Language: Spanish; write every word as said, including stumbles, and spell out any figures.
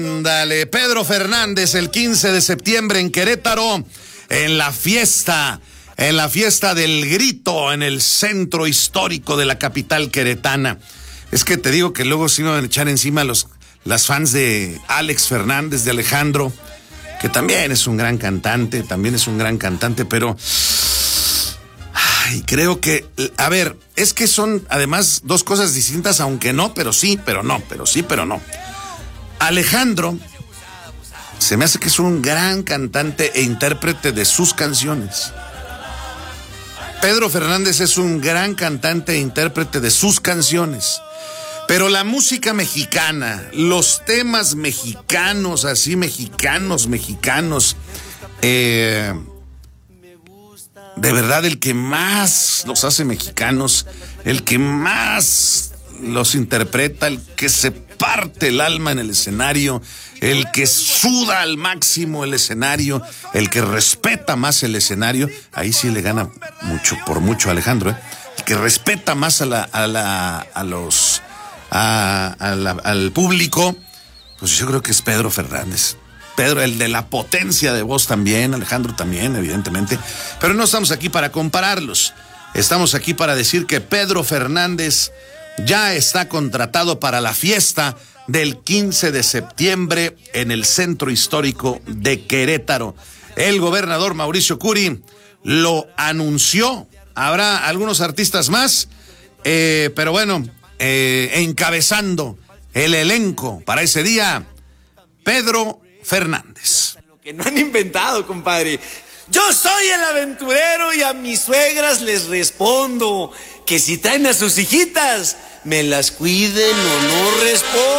Dale, Pedro Fernández el quince de septiembre en Querétaro, en la fiesta, en la fiesta del grito, en el centro histórico de la capital queretana. Es que te digo que luego se iban a echar encima los, las fans de Alex Fernández, de Alejandro, que también es un gran cantante, también es un gran cantante, pero ay, creo que, a ver, es que son además dos cosas distintas, aunque no, pero sí, pero no, pero sí, pero no. Alejandro se me hace que es un gran cantante e intérprete de sus canciones. Pedro Fernández es un gran cantante e intérprete de sus canciones. Pero la música mexicana, los temas mexicanos, así mexicanos, mexicanos, eh, de verdad el que más los hace mexicanos, el que más los interpreta, el que se parte el alma en el escenario, el que suda al máximo el escenario, el que respeta más el escenario, ahí sí le gana mucho, por mucho a Alejandro, ¿eh? El que respeta más a la, a la, a los, a, a la, al público, pues yo creo que es Pedro Fernández. Pedro, el de la potencia de voz también, Alejandro también, evidentemente, pero no estamos aquí para compararlos, estamos aquí para decir que Pedro Fernández ya está contratado para la fiesta del quince de septiembre en el centro histórico de Querétaro. El gobernador Mauricio Curi lo anunció. Habrá algunos artistas más, eh, pero bueno, eh, encabezando el elenco para ese día, Pedro Fernández. Lo que no han inventado, compadre. Yo soy el aventurero y a mis suegras les respondo que si traen a sus hijitas, me las cuiden o no respondo.